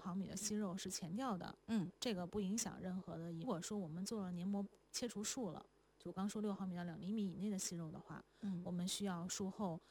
毫米的息肉是前掉的，这个不影响任何的。如果说我们做了黏膜切除术了，就刚说6毫米到2厘米以内的息肉的话，我们需要术后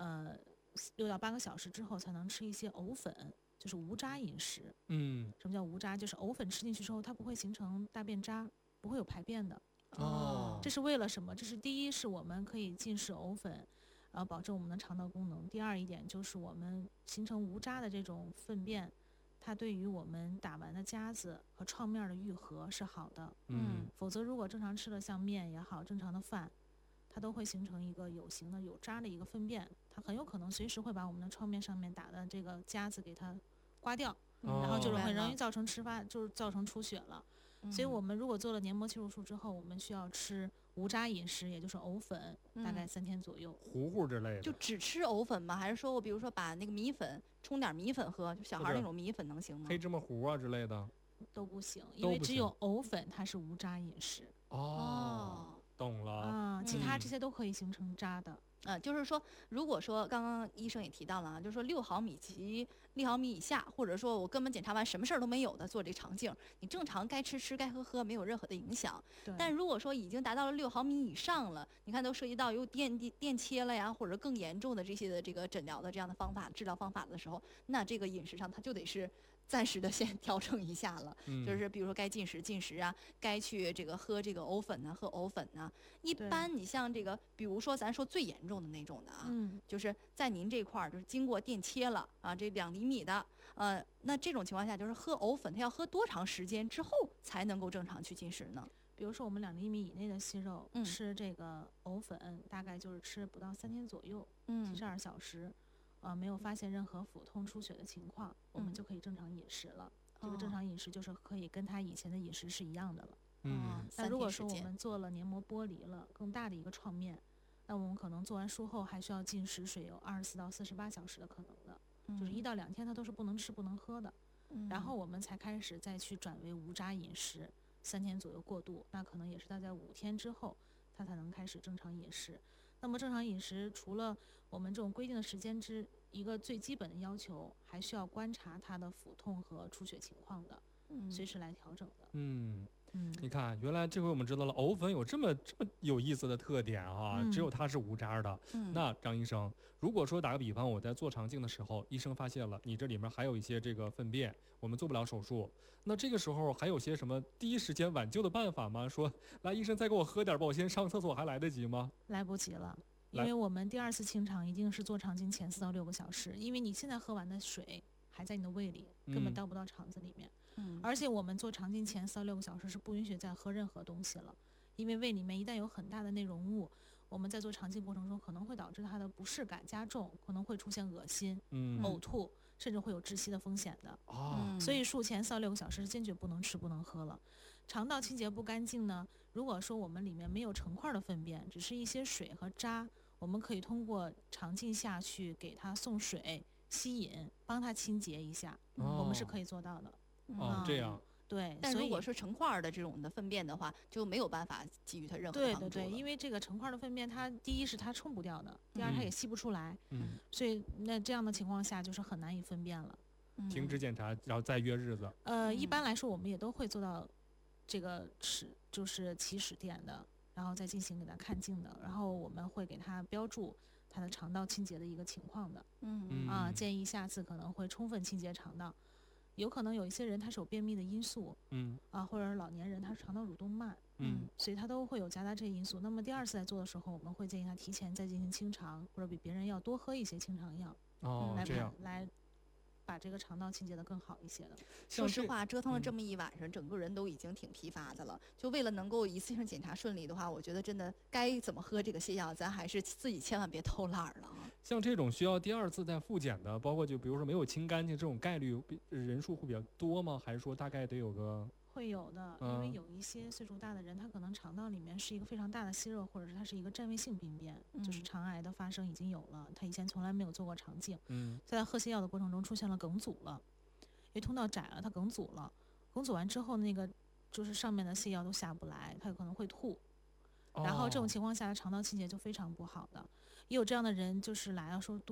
6到8个小时之后才能吃一些藕粉，就是无渣饮食。什么叫无渣？就是藕粉吃进去之后，它不会形成大便渣，不会有排便的。这是为了什么？这是第一是我们可以进食藕粉，然后保证我们的肠道功能。第二一点就是我们形成无渣的这种粪便，它对于我们打完的痂子和创面的愈合是好的。否则如果正常吃了像面也好，正常的饭，它都会形成一个有形的有渣的一个粪便，它很有可能随时会把我们的创面上面打的这个痂子给它刮掉，然后就很容易造成就是造成出血了。所以我们如果做了黏膜切除术之后，我们需要吃无渣饮食，也就是藕粉，大概3天左右。 糊糊之类的。 就只吃藕粉吗？还是说我比如说把那个米粉冲点米粉喝，就小孩那种米粉能行吗？ 黑芝麻糊啊之类的都不行，因为只有藕粉它是无渣饮食。 懂了其他这些都可以形成渣的。 就是说，如果说刚刚医生也提到了啊，就是说6毫米及6毫米以下，或者说我根本检查完什么事儿都没有的做这肠镜，你正常该吃吃该喝喝，没有任何的影响。但如果说已经达到了6毫米以上了，你看都涉及到有电切了呀，或者更严重的这些的这个诊疗的这样的方法治疗方法的时候，那这个饮食上它就得是暂时的先调整一下了。就是比如说该进食啊，该去这个喝这个藕粉啊，喝藕粉啊。一般你像这个，比如说咱说最严重的那种的啊，就是在您这块儿就是经过电切了啊，这2厘米的，那这种情况下就是喝藕粉，它要喝多长时间之后才能够正常去进食呢？ 比如说我们2厘米以内的息肉，吃这个藕粉大概就是吃不到3天左右，72小时，没有发现任何腹痛出血的情况，我们就可以正常饮食了。这个正常饮食就是可以跟他以前的饮食是一样的了。那如果说我们做了黏膜剥离了，更大的一个创面，那我们可能做完术后还需要进食水有24到48小时的可能的，就是1到2天它都是不能吃不能喝的。然后我们才开始再去转为无渣饮食，3天左右过渡，那可能也是大概5天之后它才能开始正常饮食。那么正常饮食除了我们这种规定的时间之一个最基本的要求，还需要观察它的腹痛和出血情况的，随时来调整的。 你看，原来这回我们知道了藕粉有这么有意思的特点啊，只有它是无渣的。那张医生，如果说打个比方，我在做肠镜的时候，医生发现了你这里面还有一些这个粪便，我们做不了手术，那这个时候还有些什么第一时间挽救的办法吗？说来，医生再给我喝点吧，我先上厕所，还来得及吗？ 来不及了，因为我们第2次清肠一定是做肠镜前4到6个小时，因为你现在喝完的水还在你的胃里，根本到不到肠子里面。而且我们做肠镜前4到6个小时是不允许再喝任何东西了，因为胃里面一旦有很大的内容物，我们在做肠镜过程中可能会导致它的不适感加重，可能会出现恶心、呕吐，甚至会有窒息的风险的。所以术前4到6个小时坚决不能吃不能喝了。肠道清洁不干净呢，如果说我们里面没有成块的粪便，只是一些水和渣，我们可以通过肠镜下去给它送水吸引，帮它清洁一下，我们是可以做到的。 这样。 对， 但如果是成块的这种的粪便的话，就没有办法给予它任何帮助了。 对，因为这个成块的粪便，它第一是它冲不掉的，第二它也吸不出来，所以那这样的情况下就是很难以分辨了。 停止检查，然后再约日子。 一般来说我们也都会做到这个就是起始点的，然后再进行给它看镜的，然后我们会给它标注它的肠道清洁的一个情况的。建议下次可能会充分清洁肠道。有可能有一些人他是有便秘的因素，或者是老年人他是肠道蠕动慢，所以他都会有夹杂这些因素。那么第2次在做的时候，我们会建议他提前再进行清肠，或者比别人要多喝一些清肠药，来把这个肠道清洁得更好一些的。 说实话，折腾了这么一晚上，整个人都已经挺疲乏的了。就为了能够一次性检查顺利的话，我觉得真的该怎么喝这个泻药，咱还是自己千万别偷懒了啊。 像这种需要第2次再复检的，包括就比如说没有清干净，这种概率人数会比较多吗？还是说大概得有个？ 会有的，因为有一些岁数大的人，他可能肠道里面是一个非常大的息肉，或者是它是一个占位性病变，就是肠癌的发生已经有了，他以前从来没有做过肠镜，在他喝泻药的过程中出现了梗阻了，因为通道窄了，他梗阻了，梗阻完之后那个就是上面的泻药都下不来，他有可能会吐。然后这种情况下，肠道清洁就非常不好的，也有这样的人，就是来了说